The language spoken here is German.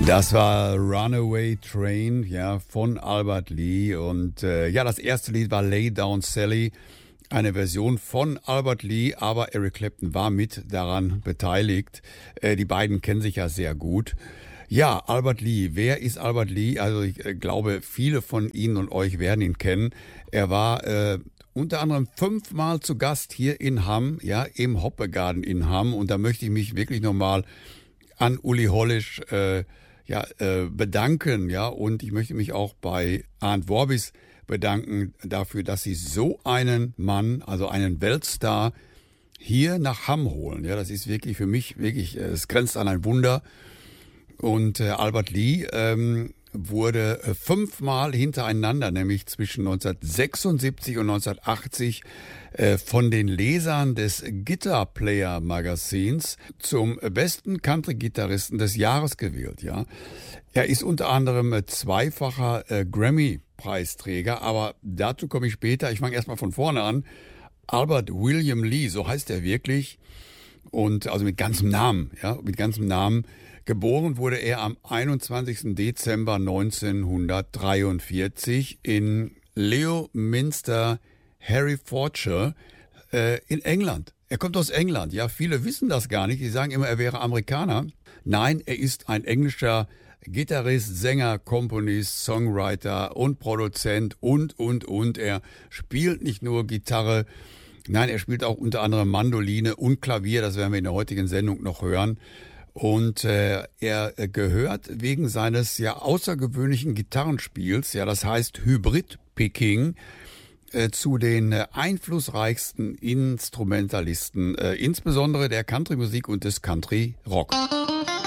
Das war Runaway Train, ja, von Albert Lee. Und das erste Lied war Lay Down Sally, eine Version von Albert Lee, aber Eric Clapton war mit daran beteiligt. Die beiden kennen sich ja sehr gut. Ja, Albert Lee. Wer ist Albert Lee? Also ich glaube, viele von Ihnen und euch werden ihn kennen. Er war unter anderem 5-mal zu Gast hier in Hamm, ja, im Hoppegarten in Hamm. Und da möchte ich mich wirklich nochmal an Uli Hollisch bedanken, ja, und ich möchte mich auch bei Arndt Worbis bedanken dafür, dass sie so einen Mann, also einen Weltstar, hier nach Hamm holen. Ja, das ist wirklich für mich es grenzt an ein Wunder. Und Albert Lee wurde 5-mal hintereinander, nämlich zwischen 1976 und 1980, von den Lesern des Guitar Player Magazins zum besten Country-Gitarristen des Jahres gewählt. Ja, er ist unter anderem zweifacher Grammy-Preisträger, aber dazu komme ich später. Ich fange erstmal von vorne an. Albert William Lee, so heißt er wirklich, und also mit ganzem Namen, ja, mit ganzem Namen. Geboren wurde er am 21. Dezember 1943 in Leominster, Herefordshire, in England. Er kommt aus England. Ja, viele wissen das gar nicht. Die sagen immer, er wäre Amerikaner. Nein, er ist ein englischer Gitarrist, Sänger, Komponist, Songwriter und Produzent und. Er spielt nicht nur Gitarre, nein, er spielt auch unter anderem Mandoline und Klavier. Das werden wir in der heutigen Sendung noch hören. Und er gehört wegen seines ja außergewöhnlichen Gitarrenspiels, ja, das heißt Hybrid-Picking, zu den einflussreichsten Instrumentalisten, insbesondere der Country-Musik und des Country-Rock.